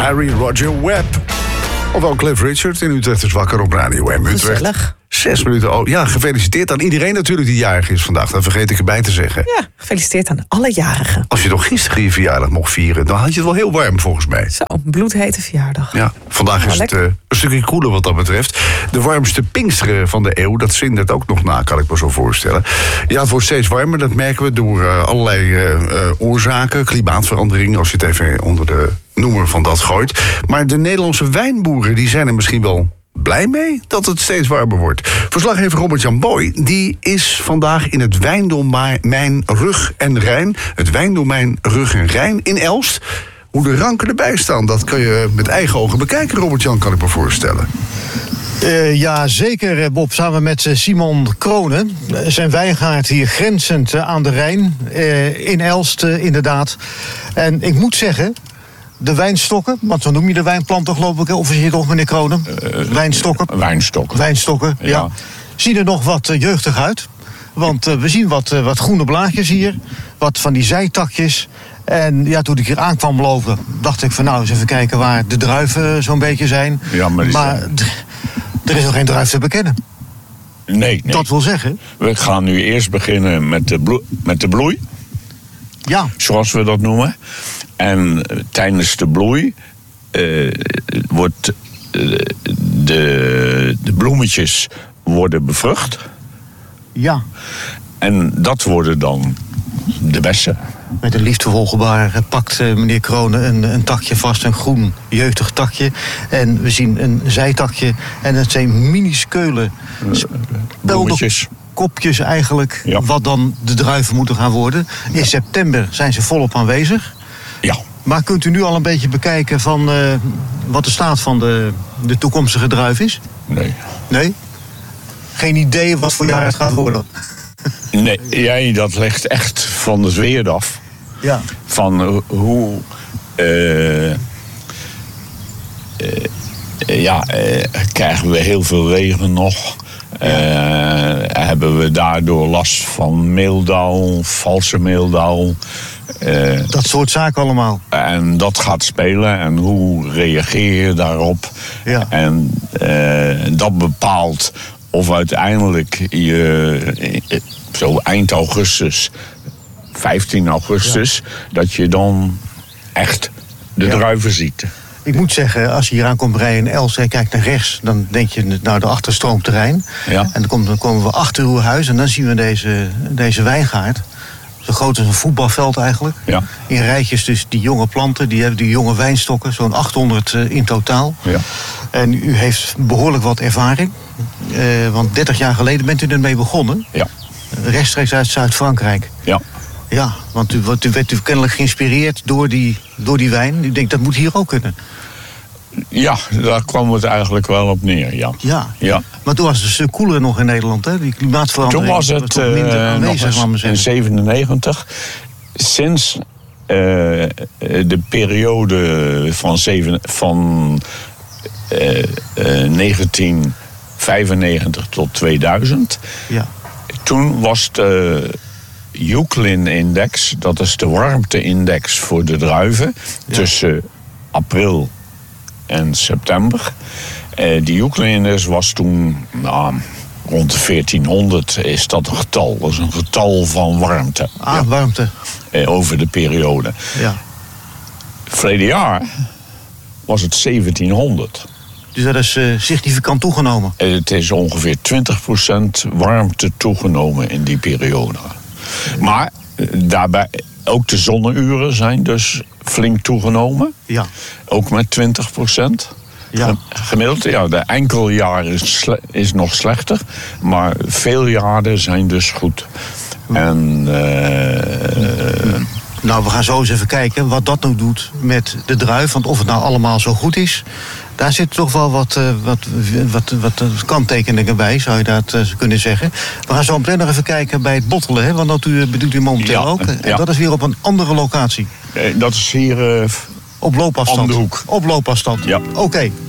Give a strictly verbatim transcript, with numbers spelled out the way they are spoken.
Mary Roger Webb. Ofwel Cliff Richard in Utrecht is wakker op Radio M Utrecht. Gezellig. Zes minuten. Oh, ja, gefeliciteerd aan iedereen natuurlijk die jarig is vandaag. Dat vergeet ik erbij te zeggen. Ja, gefeliciteerd aan alle jarigen. Als je toch gisteren je verjaardag mocht vieren, dan had je het wel heel warm volgens mij. Zo, bloedhete verjaardag. Ja, vandaag Ja, is het uh, lekker. een stukje koeler wat dat betreft. De warmste Pinksteren van de eeuw, dat zindert ook nog na, kan ik me zo voorstellen. Ja, het wordt steeds warmer, dat merken we door uh, allerlei uh, uh, oorzaken. Klimaatverandering, als je het even onder de noemer van dat gooit. Maar de Nederlandse wijnboeren, die zijn er misschien wel blij mee dat het steeds warmer wordt. Verslaggever Robert-Jan Boy, die is vandaag in het wijndomein Rug en Rijn. Het wijndomein Rug en Rijn in Elst. Hoe de ranken erbij staan, dat kun je met eigen ogen bekijken, Robert-Jan, kan ik me voorstellen. Uh, ja, zeker, Bob. Samen met uh, Simon Kronen. Uh, zijn wijngaard hier grenzend uh, aan de Rijn. Uh, in Elst, uh, inderdaad. En ik moet zeggen, de wijnstokken, want zo noem je de wijnplanten geloof ik, of is je toch, meneer Kronen? Uh, wijnstokken. Wijnstokken. Wijnstokken, ja. ja. Zien er nog wat uh, jeugdig uit. Want uh, we zien wat, uh, wat groene blaadjes hier. Wat van die zijtakjes. En ja, toen ik hier aankwam lopen, dacht ik van nou, eens even kijken waar de druiven zo'n beetje zijn. Ja, maar maar zijn... d- er is nog geen druif te bekennen. Nee, nee. Dat wil zeggen. We gaan nu eerst beginnen met de, bloe- met de bloei. Ja. Zoals we dat noemen. En uh, tijdens de bloei uh, wordt uh, de, de bloemetjes worden bevrucht. Ja. En dat worden dan de bessen. Met een liefdevol gebaar pakt uh, meneer Kronen een, een takje vast, een groen jeugdig takje. En we zien een zijtakje en het zijn mini-skeulen. Uh, bloemetjes. Kopjes eigenlijk, ja. Wat dan de druiven moeten gaan worden. In september zijn ze volop aanwezig. Ja. Maar kunt u nu al een beetje bekijken van uh, wat de staat van de, de toekomstige druif is? Nee. Nee? Geen idee wat voor jaar het gaat worden? Nee, jij, dat ligt echt van de zweer af. Ja. Van uh, hoe... Uh, uh, uh, ja, uh, krijgen we heel veel regen nog. Uh, hebben we daardoor last van meeldauw, valse meeldauw. Uh, dat soort zaken allemaal. En dat gaat spelen. En hoe reageer je daarop? Ja. En uh, dat bepaalt of uiteindelijk je zo eind augustus, vijftien augustus, ja. Dat je dan echt de ja. druiven ziet. Ik moet zeggen, als je hier aankomt rijden in Elst en kijkt naar rechts, dan denk je naar de achterstroomterrein. Ja. En dan, komt, dan komen we achter uw huis en dan zien we deze, deze wijngaard. Zo groot als een voetbalveld eigenlijk. Ja. In rijtjes dus die jonge planten, die hebben die jonge wijnstokken, zo'n achthonderd uh, in totaal. Ja. En u heeft behoorlijk wat ervaring. Uh, want dertig jaar geleden bent u ermee begonnen. Ja. Rechtstreeks uit Zuid-Frankrijk. Ja. Ja, want u, u werd u kennelijk geïnspireerd door die, door die wijn. Ik denk, dat moet hier ook kunnen. Ja, daar kwam het eigenlijk wel op neer, ja. Ja, ja. Maar toen was het een stuk koeler nog in Nederland, hè? Die klimaatverandering. Toen was het uh, minder aanwezig, nog eens in zevenennegentig. Sinds uh, de periode van, zeven, van uh, uh, negentien vijfennegentig tot tweeduizend... Ja. Toen was de Euclin-index, dat is de warmte-index voor de druiven, ja. Tussen april en september. Uh, die Euclin-index was toen nou, rond de veertienhonderd, is dat een getal. Dat is een getal van warmte. Ah, ja. warmte. Uh, over de periode. Ja. Verleden jaar was het zeventienhonderd. Dus dat is uh, significant toegenomen? Uh, het is ongeveer twintig procent warmte toegenomen in die periode. Maar uh, daarbij, ook de zonneuren zijn dus flink toegenomen. Ja. Ook met twintig procent. Ja. Gemiddeld, ja, de enkel jaren is, sle- is nog slechter. Maar veel jaren zijn dus goed. En... Uh, nou, we gaan zo eens even kijken wat dat nou doet met de druif. Want of het nou allemaal zo goed is, daar zit toch wel wat, uh, wat, wat, wat, wat kanttekeningen bij, zou je dat uh, kunnen zeggen. We gaan zo meteen nog even kijken bij het bottelen, hè, want dat u, bedoelt u momenteel ja, ook. En ja. dat is weer op een andere locatie. Dat is hier... Uh, op loopafstand. om de hoek. Op loopafstand. Ja. Oké. Okay.